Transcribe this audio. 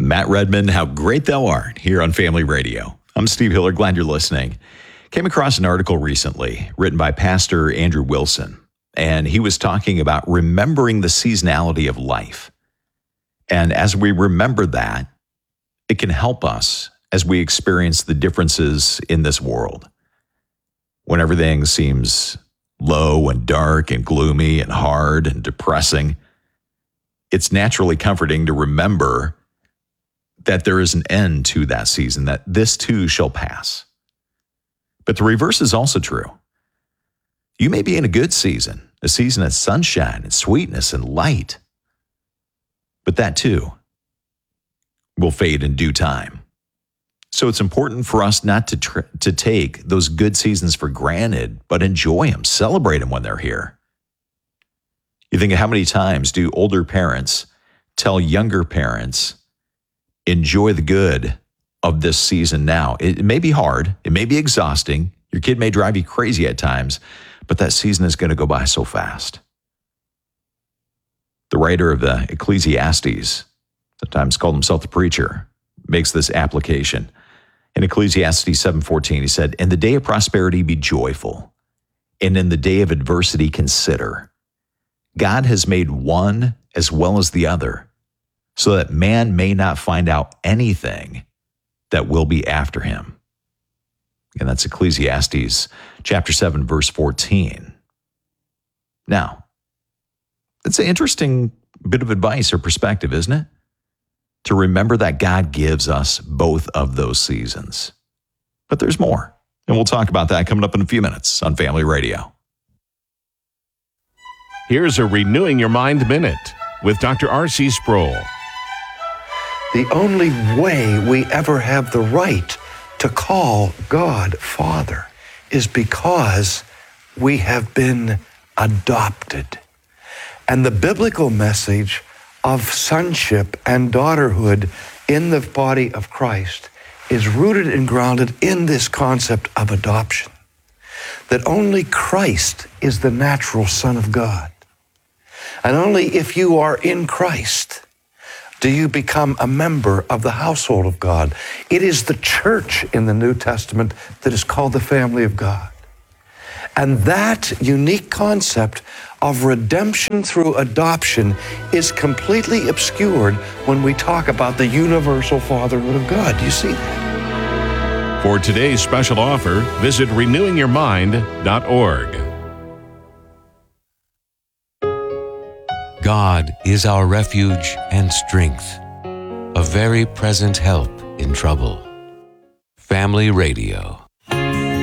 Matt Redman, How Great Thou Art, here on Family Radio. I'm Steve Hiller, glad you're listening. Came across an article recently written by Pastor Andrew Wilson, and he was talking about remembering the seasonality of life. And as we remember that, it can help us as we experience the differences in this world. When everything seems low and dark and gloomy and hard and depressing, it's naturally comforting to remember that there is an end to that season, that this too shall pass. But the reverse is also true. You may be in a good season, a season of sunshine and sweetness and light, but that too will fade in due time. So it's important for us not to take those good seasons for granted, but enjoy them, celebrate them when they're here. You think of how many times do older parents tell younger parents, enjoy the good of this season now. It may be hard. It may be exhausting. Your kid may drive you crazy at times, but that season is going to go by so fast. The writer of the Ecclesiastes, sometimes called himself the preacher, makes this application. In Ecclesiastes 7:14, he said, "In the day of prosperity be joyful, and in the day of adversity consider. God has made one as well as the other, so that man may not find out anything that will be after him." And that's Ecclesiastes chapter 7, verse 14. Now, it's an interesting bit of advice or perspective, isn't it? To remember that God gives us both of those seasons. But there's more, and we'll talk about that coming up in a few minutes on Family Radio. Here's a Renewing Your Mind Minute with Dr. R.C. Sproul. The only way we ever have the right to call God Father is because we have been adopted. And the biblical message of sonship and daughterhood in the body of Christ is rooted and grounded in this concept of adoption. That only Christ is the natural Son of God. And only if you are in Christ do you become a member of the household of God. It is the church in the New Testament that is called the family of God. And that unique concept of redemption through adoption is completely obscured when we talk about the universal fatherhood of God. Do you see that? For today's special offer, visit renewingyourmind.org. God is our refuge and strength, a very present help in trouble. Family Radio.